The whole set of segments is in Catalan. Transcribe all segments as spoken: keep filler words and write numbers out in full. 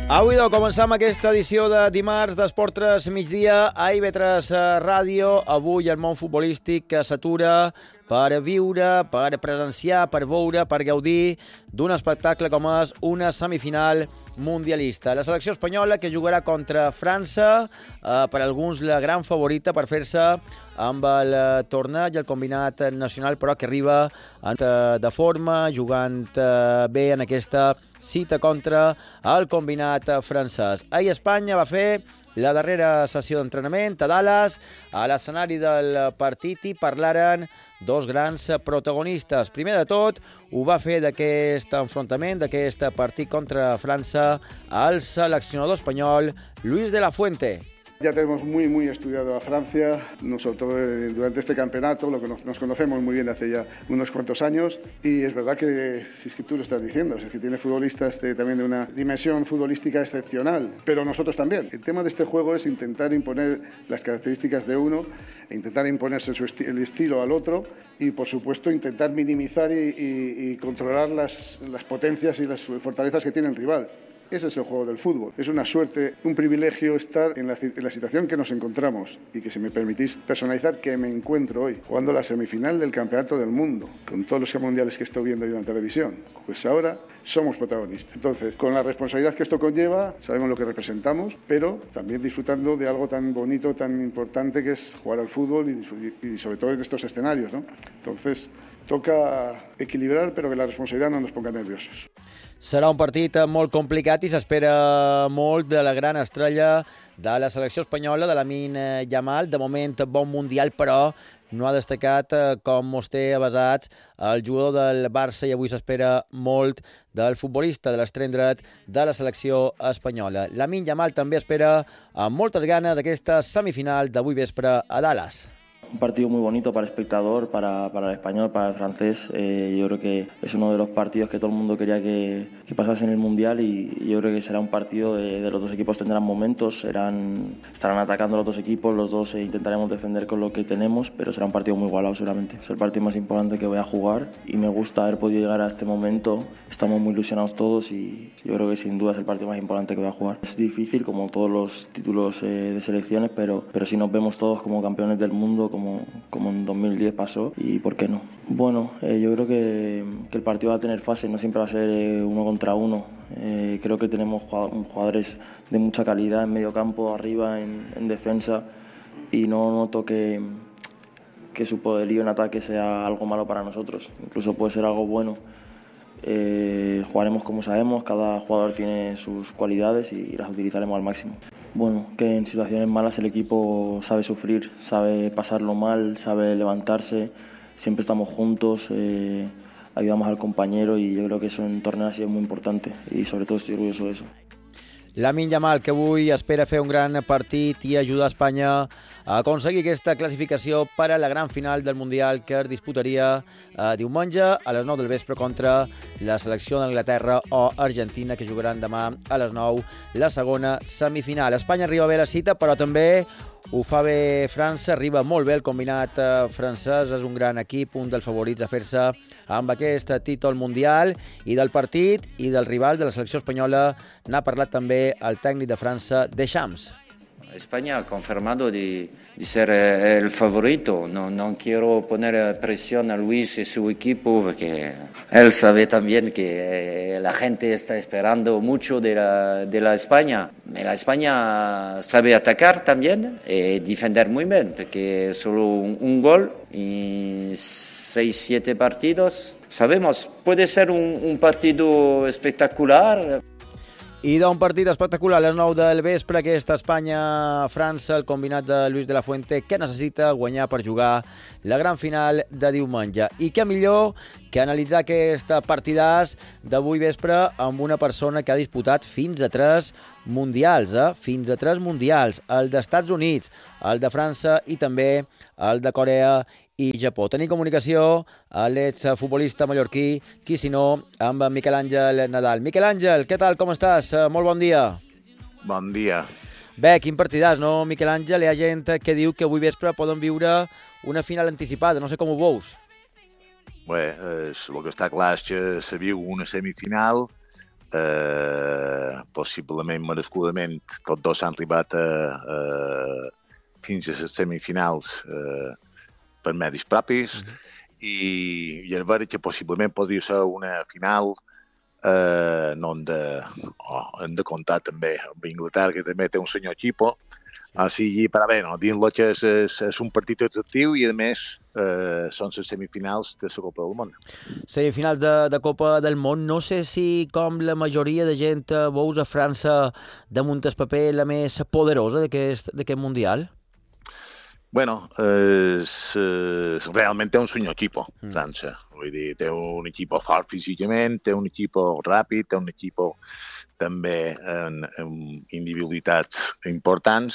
Avui doncs, començam aquesta edició de dimarts d'Esport tres migdia a I V tres Ràdio. Avui el món futbolístic que s'atura per viure, per presenciar, per veure, per gaudir d'un espectacle com és una semifinal mundialista. La selecció espanyola que jugarà contra França, eh, per alguns la gran favorita per fer-se amb el torneig, el combinat nacional, però que arriba de forma, jugant bé en aquesta cita contra el combinat francès. Ahir Espanya va fer la darrera sessió d'entrenament a Dallas, a l'escenari del partit, i parlaren dos grans protagonistes. Primer de tot, ho va fer d'aquest enfrontament, d'aquest partit contra França, el seleccionador espanyol Luis de la Fuente. Ya tenemos muy, muy estudiado a Francia, no sobre todo durante este campeonato, lo que nos, nos conocemos muy bien hace ya unos cuantos años, y es verdad que, si es que tú lo estás diciendo, es que tiene futbolistas de, también de una dimensión futbolística excepcional, pero nosotros también. El tema de este juego es intentar imponer las características de uno, e intentar imponerse su esti- el estilo al otro, y por supuesto intentar minimizar y, y, y controlar las, las potencias y las fortalezas que tiene el rival. Ese es el juego del fútbol. Es una suerte, un privilegio estar en la, en la situación que nos encontramos, y que, si me permitís personalizar, que me encuentro hoy, jugando la semifinal del Campeonato del Mundo, con todos los mundiales que estoy viendo yo en televisión. Pues ahora somos protagonistas. Entonces, con la responsabilidad que esto conlleva, sabemos lo que representamos, pero también disfrutando de algo tan bonito, tan importante, que es jugar al fútbol y, y sobre todo en estos escenarios, ¿no? Entonces, toca equilibrar, pero que la responsabilidad no nos ponga nerviosos. Serà un partit molt complicat i s'espera molt de la gran estrella de la selecció espanyola, de Lamine Yamal. De moment, bon mundial, però no ha destacat com mos té avasats el jugador del Barça, i avui s'espera molt del futbolista de l'extrem dret de la selecció espanyola. Lamine Yamal també espera amb moltes ganes aquesta semifinal d'avui vespre a Dallas. Un partido muy bonito para el espectador, para, para el español, para el francés. Eh, yo creo que es uno de los partidos que todo el mundo quería que, que pasase en el Mundial, y yo creo que será un partido de, de los dos equipos tendrán momentos, serán, estarán atacando los dos equipos, los dos eh, intentaremos defender con lo que tenemos, pero será un partido muy igualado seguramente. Es el partido más importante que voy a jugar y me gusta haber podido llegar a este momento. Estamos muy ilusionados todos y yo creo que sin duda es el partido más importante que voy a jugar. Es difícil, como todos los títulos eh, de selecciones, pero, pero si nos vemos todos como campeones del mundo, Como, como en dos mil diez pasó, y por qué no. Bueno, eh, yo creo que, que el partido va a tener fase, no siempre va a ser eh, uno contra uno. Eh, creo que tenemos jugadores de mucha calidad en medio campo, arriba, en, en defensa, y no noto que, que su poderío en ataque sea algo malo para nosotros, incluso puede ser algo bueno. Eh, jugaremos como sabemos, cada jugador tiene sus cualidades y las utilizaremos al máximo. Bueno, que en situaciones malas el equipo sabe sufrir, sabe pasarlo mal, sabe levantarse, siempre estamos juntos, eh, ayudamos al compañero, y yo creo que eso en torneo ha sido muy importante y sobre todo estoy orgulloso de eso. Lamine Yamal, que avui espera fer un gran partit i ajudar a Espanya a aconseguir aquesta classificació per a la gran final del Mundial, que es disputaria eh, diumenge a les nou del vespre contra la selecció d'Anglaterra o Argentina, que jugaran demà a les nou la segona semifinal. Espanya arriba bé a la cita, però també ho fa bé França, arriba molt bé el combinat francès, és un gran equip, un dels favorits a fer-se amb aquest títol mundial. I del partit i del rival de la selecció espanyola n'ha parlat també el tècnic de França, Deschamps. España ha confirmado de, de ser el favorito. No, no quiero poner presión a Luis y su equipo, porque él sabe también que la gente está esperando mucho de la, de la España. La España sabe atacar también y defender muy bien, porque solo un, un gol y seis, siete partidos. Sabemos, puede ser un, un partido espectacular. I d'un partit espectacular a les nou del vespre, aquesta Espanya-França, el combinat de Luis de la Fuente, que necessita guanyar per jugar la gran final de diumenge. I què millor que analitzar aquest partidàs d'avui vespre amb una persona que ha disputat fins a tres mundials, eh? fins a tres mundials, el d'Estats Units, el de França i també el de Corea i Japó. Tenim comunicació a l'exfutbolista mallorquí, qui si no, amb Miquel Àngel Nadal. Miquel Àngel, què tal, com estàs? Molt bon dia. Bon dia. Bé, quin partidàs, no, Miquel Àngel? Hi ha gent que diu que avui vespre poden viure una final anticipada, no sé com ho veus. Bé, eh, el que està clar és que se viu una semifinal eh, possiblement merescudament, tots dos han arribat a, a, fins a les semifinals eh, per mèrits propis, mm-hmm. i, i el veure que possiblement podria ser una final eh, no hem de, oh, hem de comptar també amb Inglaterra, que també té un senyor equipo. O sigui, però bé, no, dins-lo que és, és, és un partit atractiu i, a més, eh, són les semifinals de la Copa del Món. Semifinals de, de Copa del Món. No sé si, com la majoria de gent, veus a França damunt el paper la més poderosa d'aquest Mundial? Bueno, és, és, realment té un senyor equipo, mm. França. Vull dir, té un equipo fort físicament, té un equipo ràpid, té un equipo també en, en individualitats importants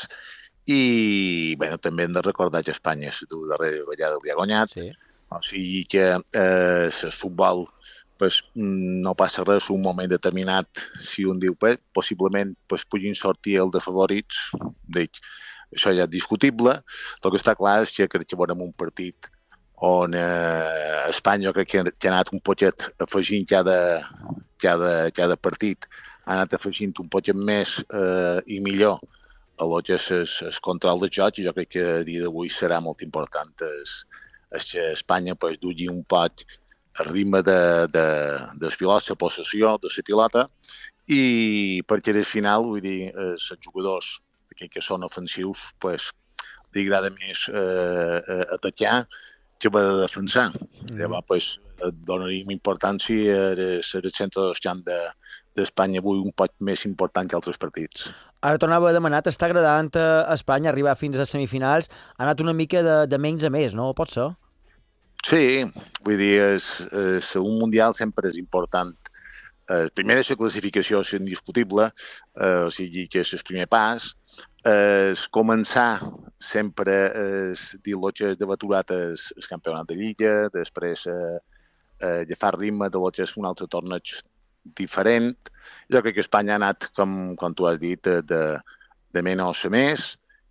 i bueno, també hem de recordar que Espanya la darrera vegada li ha guanyat, sí. O sigui que eh, el futbol pues, no passa res un moment determinat si un diu pues, possiblement pues, puguin sortir el de favorits, dic, això ja és discutible. El que està clar és que crec que veurem un partit on eh, Espanya crec que, que ha anat un poquet afegint cada, cada, cada partit, ha anat afegint un poquet més eh, i millor a lo que és el control de joc, i jo crec que a dia d'avui serà molt important es, es que Espanya pues, dugui un poc el ritme de, de, dels pilots, la possessió de la pilota, i perquè al final, vull dir, els jugadors que són ofensius, pues, li agrada més eh, atacar que per defensar. Mm. Llavors, pues, donaríem importància a ser el centre del camp de d'Espanya avui un poc més important que altres partits. Ara tornava a demanar, t'està agradant a Espanya arribar fins a les semifinals? Ha anat una mica de, de menys a més, no? Pot ser? Sí, vull dir, és, és, un Mundial sempre és important. Eh, primer, la classificació és indiscutible, eh, o sigui que és el primer pas. Eh, començar sempre és dir lo que és debaturat el, el campionat de Lliga, després eh, eh, agafar ritme de lo que és un altre torneig diferent. Jo crec que Espanya ha anat, com, com tu has dit, de, de menys a més,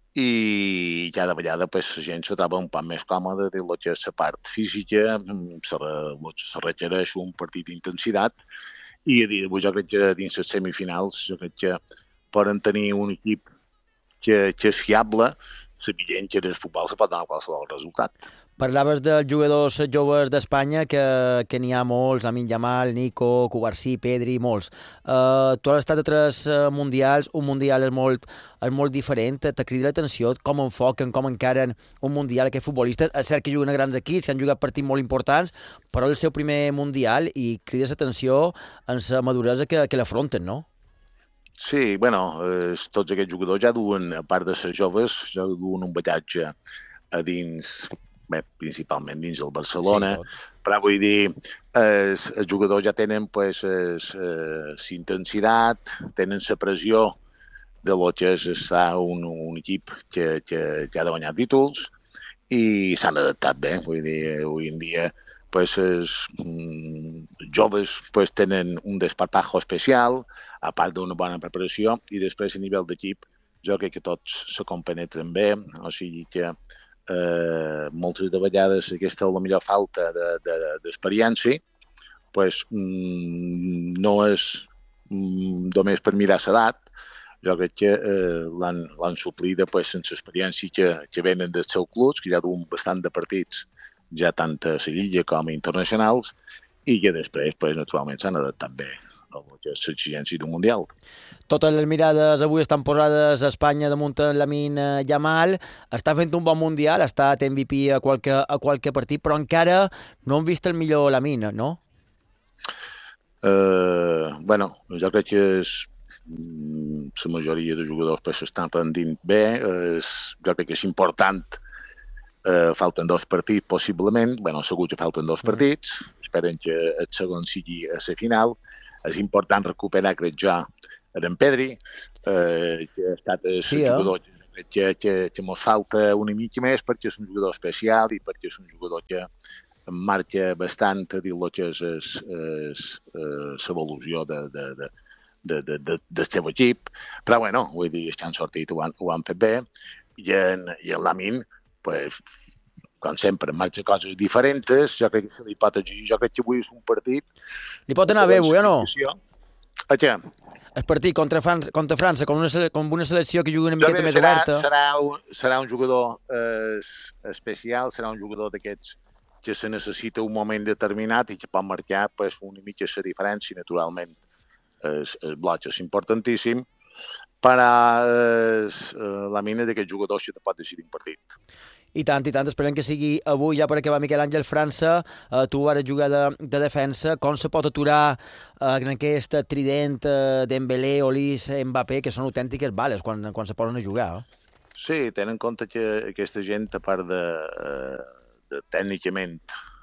i cada vegada pues, la gent se troba un poc més còmode de lo que és la part física, se, se requereix un partit d'intensitat, i jo crec que dins les semifinals jo crec que poden tenir un equip que, que és fiable, sabent que el futbol se pot donar qualsevol resultat. Parlaves dels jugadors joves d'Espanya, que, que n'hi ha molts, Lamine Yamal, Nico, Cubarsí, Pedri, molts. Uh, tu has estat a tres uh, mundials, un mundial és molt, és molt diferent, te crida l'atenció com enfoquen, com encaren un mundial aquests futbolistes. És cert que juguen a grans equips, que han jugat partits molt importants, però és el seu primer mundial i crides l'atenció en la maduresa que, que l'afronten, no? Sí, bueno, eh, tots aquests jugadors ja duen, a part de ser joves, ja duen un bagatge a dins, bé, principalment dins del Barcelona, sí, però vull dir, els, els jugadors ja tenen pues, la intensitat, tenen la pressió de lo que és estar un, un equip que, que, que ha de guanyar títols i s'han adaptat bé, vull dir, avui en dia pues, els mm, joves pues, tenen un desparpajo especial, a part d'una bona preparació, i després a nivell d'equip jo crec que tots se compenetren bé, o sigui que eh, moltes de vegades aquesta és la millor falta d'experiència, de, de, pues, mm, no és mm, només per mirar l'edat, jo crec que eh, l'han suplida pues, sense experiència que, que venen dels seus clubs, que ja duen bastant de partits, ja tant a la Lliga com a internacionals, i que després, pues, naturalment, s'han adaptat bé a l'exigència d'un Mundial. Totes les mirades avui estan posades a Espanya damunt en Lamine Yamal. Està fent un bon Mundial, ha estat M V P a qualque, a qualque partit, però encara no hem vist el millor Lamine, no? Uh, bueno, jo crec que és, la majoria de jugadors pues, estan rendint bé. És, jo crec que és important. Uh, falten dos partits, possiblement. Bueno, segur que falten dos partits. Mm. Esperen que el segon sigui a la final. És important recuperar, crec jo, en Pedri, eh, que ha estat el sí, jugador eh? que, que, que mos falta una mica més perquè és un jugador especial i perquè és un jugador que marca bastant a dir el que és l'evolució de, de, de, de, de, de, del seu equip. Però, bueno, vull dir, que han sortit, ho han, ho han fet bé, i en, i en Lamine, pues, com sempre, marxa coses diferents, jo crec que se li pot exigir, jo crec que avui és un partit... Li pot anar bé avui, o no? A què? El partit contra, França, contra França, com una, com una selecció que juga una miqueta més serà, oberta. Serà un, serà un jugador eh, especial, serà un jugador d'aquests que se necessita un moment determinat i que pot marcar pues, una mica la diferència, naturalment. El, el bloc és importantíssim, però eh, la mina d'aquest jugador que te pot decidir un partit. I tant, i tant. Esperem que sigui avui, ja per acabar, Miquel Àngel. França, eh, tu ara jugar de, de defensa, com se pot aturar eh, en aquest trident eh, Dembélé, Olís, Mbappé, que són autèntiques bales quan, quan se posen a jugar? Eh? Sí, tenen en compte que aquesta gent, a part de, de tècnicament,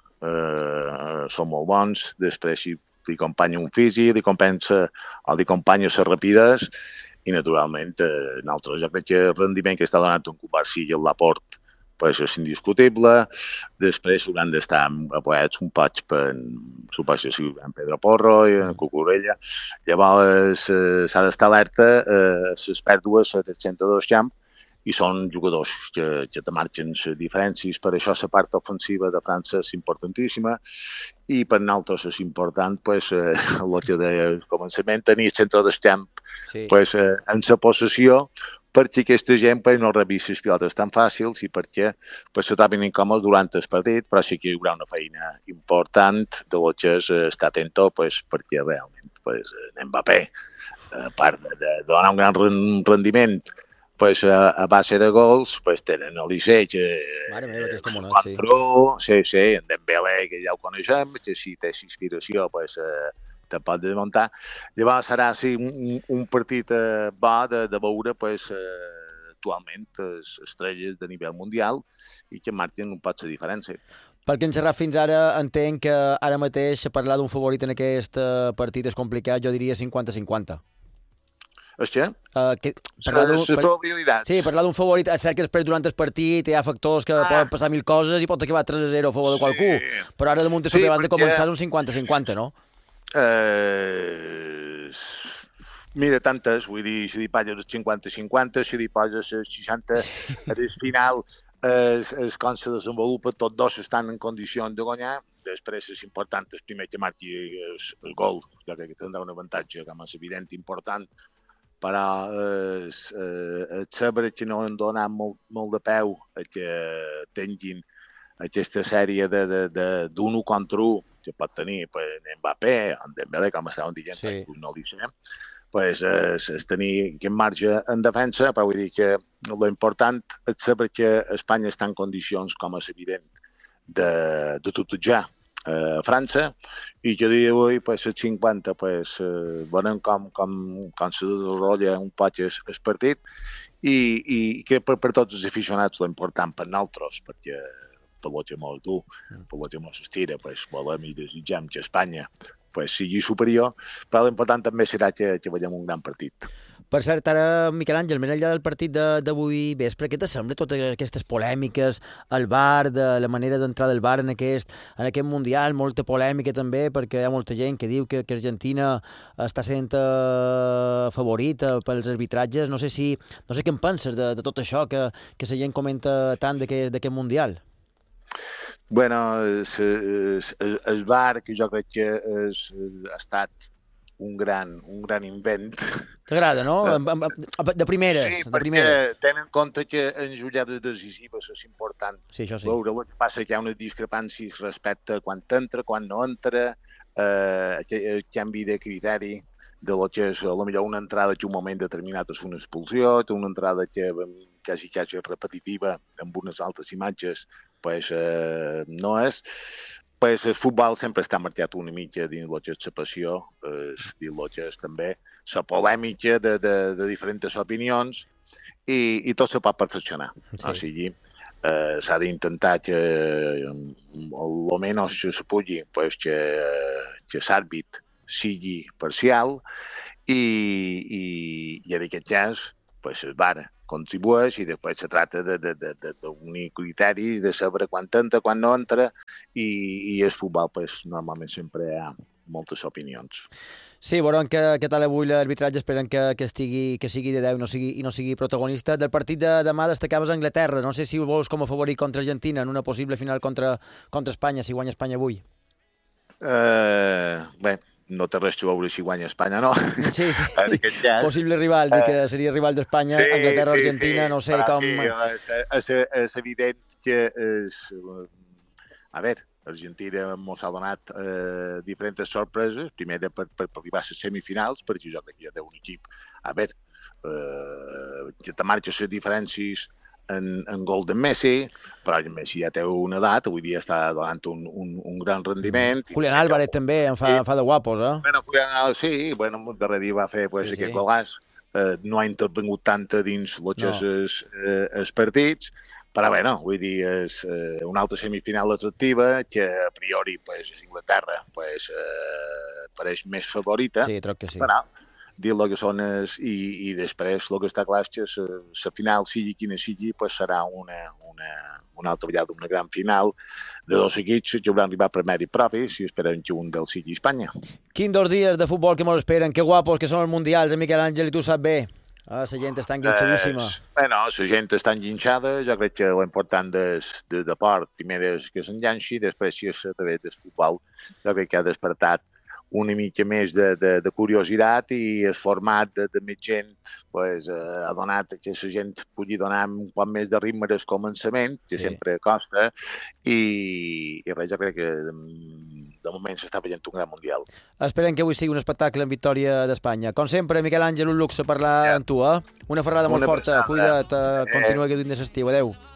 eh, són molt bons, després si li acompanya un físic, li compensa o li acompanya les rapides, i naturalment, eh, nosaltres jo crec que el rendiment que està donant un Cubarsí i el Laporte pues és indiscutible. Després hauran d'estar apoyats un poc per, suposo que sí, en Pedro Porro i en Cucurella. Llavors eh, s'ha d'estar alerta a eh, les pèrdues a tres cents dos camp i són jugadors que, que te marquen diferències. Per això la part ofensiva de França és importantíssima i per nosaltres és important pues, eh, el que deia al començament, tenir el centre del camp sí. pues, eh, en la possessió, perquè aquesta gent pues, no rebi les pilotes tan fàcils i perquè pues, se trobin incòmodes durant el partit, però sí que hi haurà una feina important de lo que és estar atento pues, perquè realment pues, Mbappé, a part de, de donar un gran rendiment pues, a, a base de gols, pues, tenen l'Isé, que Mare meva, aquesta monat, sí. sí, sí, en Dembélé, que ja ho coneixem, que si té inspiració, pues, eh, te pot desmuntar. Llavors serà sí, un, un partit eh, bo de, de veure pues, eh, actualment les estrelles de nivell mundial i que marquen un poc la diferència. Pel que hem xerrat fins ara, entenc que ara mateix parlar d'un favorit en aquest partit és complicat, jo diria cinquanta cinquanta. És què? Uh, que parlar les per... probabilitats. Sí, parlar d'un favorit, és cert que després durant el partit hi ha factors que ah. poden passar mil coses i pot acabar tres a zero a favor sí. de qualcú, però ara damunt de sobre sí, abans perquè... de començar un cinquanta cinquanta, no? Eh, mira, tantes, vull dir, si li pagues el cinquanta cinquanta, si li pagues el seixanta, al final es, es com se desenvolupa, tots dos estan en condicions de guanyar, després és important el primer que marqui el, el gol, jo crec que tindrà un avantatge, com és evident, important, però eh, eh, saber que no han donat molt, molt de peu a que tinguin aquesta sèrie d'un u contra u que pot tenir pues, Mbappé, en Dembélé, com estàvem dient, sí. no li sé, pues, és, és tenir aquest marge en defensa, però vull dir que l'important és saber que Espanya està en condicions, com és evident, de, de tutejar a França, i que dia d'avui, pues, el cinquanta, pues, eh, veurem com, com, com se desenvolupa un poc el, el partit, i, i que per, per tots els aficionats l'important per nosaltres, perquè per lo que mos du, per lo que mos estira, pues, volem i desitgem que Espanya pues, sigui superior, però l'important també serà que, que veiem un gran partit. Per cert, ara, Miquel Àngel, més enllà del partit d'avui vespre, què te sembla totes aquestes polèmiques, el V A R, de la manera d'entrar del V A R en aquest, en aquest Mundial, molta polèmica també, perquè hi ha molta gent que diu que, que Argentina està sent uh, favorita pels arbitratges. No sé si, no sé què en penses de, de tot això que, que la gent comenta tant d'aquest Mundial. Bueno, el, el, el V A R, que jo crec que és, ha estat un gran, un gran invent. T'agrada, no? De primeres. Sí, de perquè primeres. tenen en compte que en jugades decisives és important sí, això sí. veure el que passa, que hi ha unes discrepàncies respecte a quan entra, quan no entra, eh, el canvi de criteri de lo que és, a lo millor una entrada que un moment determinat és una expulsió, una entrada que quasi, quasi repetitiva amb unes altres imatges pues, eh, no és. Pues, el futbol sempre està marcat una mica dins el que és la passió, eh, dins el que és també la polèmica de, de, de diferents opinions i, i tot se pot perfeccionar. Sí. O sigui, eh, s'ha d'intentar que el menys que se pugui pues, que, que l'àrbit sigui parcial i, i, i en aquest cas pues, es va contribueix i després se tracta d'unir criteris, de saber quan entra, quan no entra, i, i el futbol pues, normalment sempre hi ha moltes opinions. Sí, veurem que, que tal avui l'arbitratge, esperen que, que, estigui, que sigui de deu no sigui, i no sigui protagonista. Del partit de demà destacaves Anglaterra. No sé si ho vols com a favorit contra Argentina en una possible final contra, contra Espanya, si guanya Espanya avui. Uh, bé, no té res a veure si guanya Espanya o no. Sí, sí. En aquest cas, possible rival, dic que seria rival d'Espanya, sí, Anglaterra, sí, Argentina, sí, no sé però com... Sí, és, és, és evident que és, a veure, Argentina mos ha donat eh, diferents sorpreses, primer per, per, per arribar a les semifinals, perquè jo crec que ja té un equip, a veure, eh, que te marxa les diferències en, en gol de Messi, però el Messi ja té una edat, avui dia està donant un, un, un gran rendiment. Mm. Julián Álvarez també en fa, fa de guapos, eh? Bueno, Julián, sí, bueno, el darrer dia va fer pues, sí, aquest sí. golaç, eh, no ha intervingut tant dins el que és no. eh, els partits, però bueno, vull dir, és eh, una altra semifinal atractiva que a priori pues, Inglaterra pues, eh, pareix més favorita. Sí, troc que sí. Però, dir el que són és, i, i després el que està clar és que la final, sigui quina sigui, pues serà una, una, una altra vegada una gran final de dos equips que hauran arribat per mèrit propi si esperen que un dels sigui Espanya. Quin dos dies de futbol que ens esperen, que guapos que són els mundials, Miquel Àngel, i tu saps bé. Ah, la gent està enganxadíssima. Eh, bueno, la gent està enganxada, jo crec que l'important del de, de port, primer és que s'enganxi, després si és a través del futbol, jo crec que ha despertat una mica més de, de, de curiositat i el format de, de més gent pues, eh, ha donat que la gent pugui donar un poc més de ritme al començament, que sí. sempre costa, i, i res, jo crec que de, de moment s'està veient un gran mundial. Esperem que avui sigui un espectacle en victòria d'Espanya. Com sempre, Miquel Àngel, un luxe parlar ja. amb tu, eh? Una ferrada molt una forta, cuida't, eh, continua aquest dia d'estiu, adeu.